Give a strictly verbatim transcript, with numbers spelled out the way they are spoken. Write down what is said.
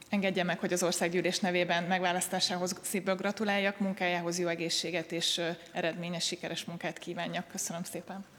Engedje meg, hogy az országgyűlés nevében megválasztásához szívből gratuláljak, munkájához jó egészséget és eredményes, sikeres munkát kívánjak. Köszönöm szépen.